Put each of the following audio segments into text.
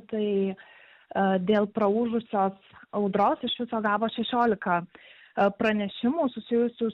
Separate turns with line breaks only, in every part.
gyventojai dėl praūžusios audros iš viso gavo 16 pranešimų susijusių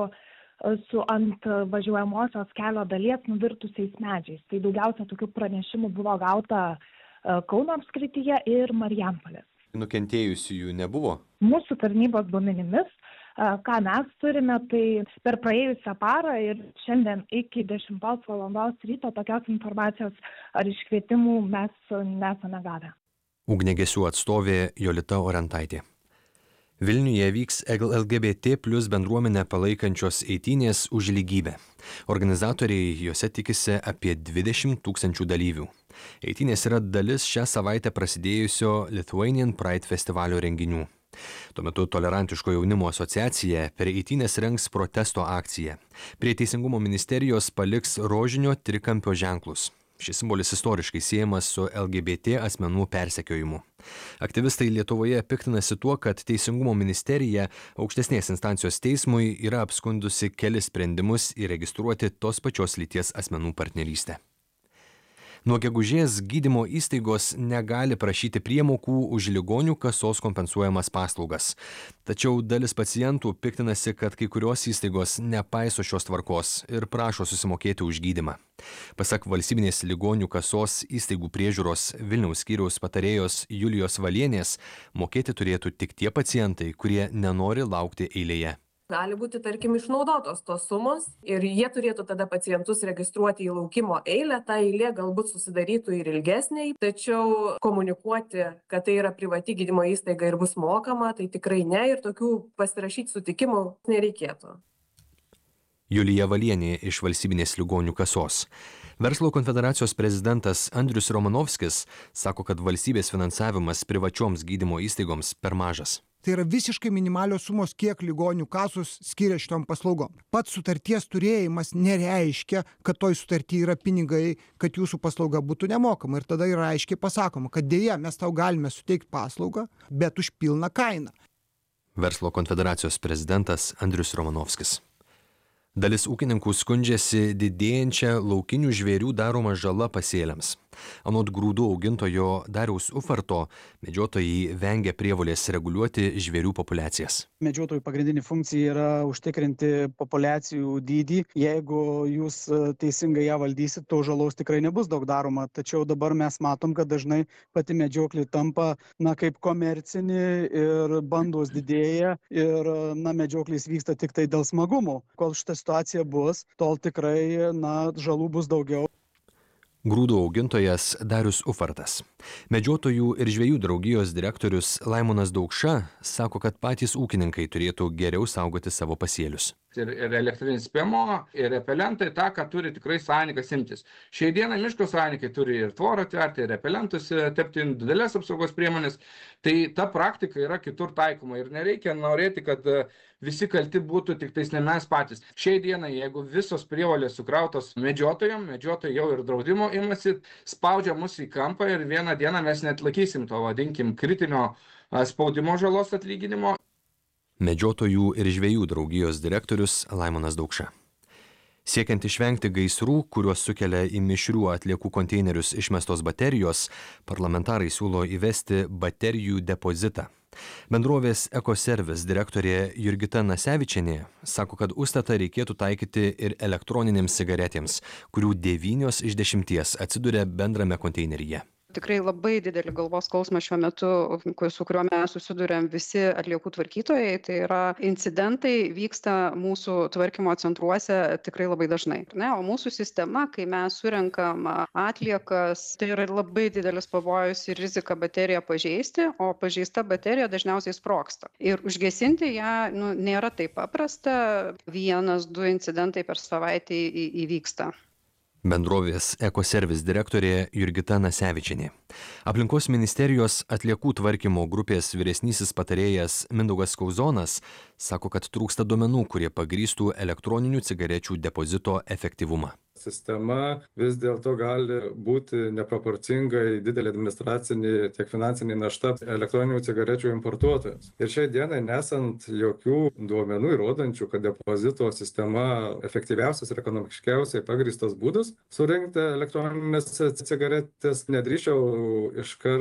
su ant važiuojamosios kelio dalies nuvirtusiais medžiais. Tai daugiausia tokių pranešimų buvo gauta Kauno apskrityje ir Marijampolės.
Nukentėjusiųjų nebuvo?
Mūsų tarnybos duomenimis, ką mes turime, tai per praėjusią parą ir šiandien iki 10 valandos ryto tokios informacijos ar iškvietimų mes nesame gavę.
Ugniagesių atstovė Jolita Orentaitė. Vilniuje vyks LGBT plus bendruomenę palaikančios eitynės už lygybę. Organizatoriai juose tikisi apie 20 000 dalyvių. Eitynės yra dalis šią savaitę prasidėjusio Lithuanian Pride festivalio renginių. Tuo metu Tolerantiško jaunimo asociacija per eitynės rengs protesto akciją. Prie Teisingumo ministerijos paliks rožinio trikampio ženklus. Šis simbolis istoriškai siejamas su LGBT asmenų persekiojimu. Aktyvistai Lietuvoje piktinasi tuo, kad Teisingumo ministerija aukštesnės instancijos teismui yra apskundusi kelis sprendimus įregistruoti tos pačios lyties asmenų partnerystę. Nuo gegužės gydymo įstaigos negali prašyti priemokų už ligonių kasos kompensuojamas paslaugas. Tačiau dalis pacientų piktinasi, kad kai kurios įstaigos nepaiso šios tvarkos ir prašo susimokėti už gydymą. Pasak valstybinės ligonių kasos įstaigų priežiūros Vilniaus skyriaus patarėjos Julijos Valienės, mokėti turėtų tik tie pacientai, kurie nenori laukti eilėje.
Gali būti, tarkim, išnaudotos tos sumos ir jie turėtų tada pacientus registruoti į laukimo eilę, ta eilė galbūt susidarytų ir ilgesnė, tačiau komunikuoti, kad tai yra privati gydymo įstaiga ir bus mokama, tai tikrai ne ir tokių pasirašyti sutikimų nereikėtų.
Julija Valienė iš valstybinės ligonių kasos. Verslo konfederacijos prezidentas Andrius Romanovskis sako, kad valstybės finansavimas privačioms gydymo įstaigoms per mažas.
Tai yra visiškai minimalios sumos, kiek ligonių kasos skiria šitom paslaugom. Pats sutarties turėjimas nereiškia, kad toj sutarty yra pinigai, kad jūsų paslauga būtų nemokama. Ir tada yra aiškiai pasakoma, kad dėja mes tau galime suteikti paslaugą, bet už pilną kainą.
Verslo konfederacijos prezidentas Andrius Romanovskis. Dalis ūkininkų skundžiasi didėjančia laukinių žvėrių daroma žala pasėliams. Anot grūdų augintojo Dariaus Ufarto, medžiotojai vengia prievolės reguliuoti žvėrių populiacijas.
Medžiotojų pagrindinė funkcija yra užtikrinti populiacijų dydį. Jeigu jūs teisingai ją valdysit, to žalos tikrai nebus daug daroma. Tačiau dabar mes matom, kad dažnai pati medžioklė tampa kaip komercinė ir bandos didėja ir medžioklės vyksta tik tai dėl smagumo. Kol šitą situacija bus, tol tikrai žalų bus daugiau.
Grūdų augintojas Darius Ufartas. Medžiotojų ir žvejų draugijos direktorius Laimonas Daukša sako, kad patys ūkininkai turėtų geriau saugoti savo pasėlius.
Ir elektrinis spėjimo, ir repelentai, tą, ką turi tikrai savininkas imtis. Šiai dienai miško savininkai turi ir tvorą tverti, ir repelentus tepti, didelės apsaugos priemonės. Tai ta praktika yra kitur taikoma ir nereikia norėti, kad visi kalti būtų tik tais ne mes patys. Šiai dienai, jeigu visos prievolės sukrautos medžiotojai jau ir draudimo imasi, spaudžia mus į kampą ir vieną dieną mes neatlaikysim to, vadinkim, kritinio spaudimo žalos atlyginimo.
Medžiotojų ir žvejų draugijos direktorius Laimonas Daukša. Siekiant išvengti gaisrų, kuriuos sukelia į mišrių atliekų konteinerius išmestos baterijos, parlamentarai siūlo įvesti baterijų depozitą. Bendrovės Ekoservis direktorė Jurgita Nasevičienė sako, kad užstatą reikėtų taikyti ir elektroninėms cigaretėms, kurių 9 iš 10 atsiduria bendrame konteineryje.
Tikrai labai didelį galvos skausmą šiuo metu, su kuriuo mes susiduriam visi atliekų tvarkytojai, tai yra incidentai vyksta mūsų tvarkymo centruose tikrai labai dažnai. O mūsų sistema, kai mes surenkam atliekas, tai yra labai didelis pavojus ir rizika bateriją pažeisti, o pažeista baterija dažniausiai sprogsta. Ir užgesinti ją nėra taip paprasta, 1-2 incidentai per savaitę įvyksta.
Bendrovės Ekoservis direktorė Jurgita Nasevičienė. Aplinkos ministerijos atliekų tvarkymo grupės vyresnysis patarėjas Mindaugas Kauzonas sako, kad trūksta duomenų, kurie pagrįstų elektroninių cigarečių depozito efektyvumą.
Sistema vis dėlto gali būti neproporcingai didelė administracinė tiek finansinė našta elektroninių cigarečių importuotojams. Ir šiai dienai nesant jokių duomenų įrodančių, kad depozito sistema efektyviausias ir ekonomiškiausiai pagrįstas būdas surinkti elektroninės cigaretės, nedrįsčiau iškart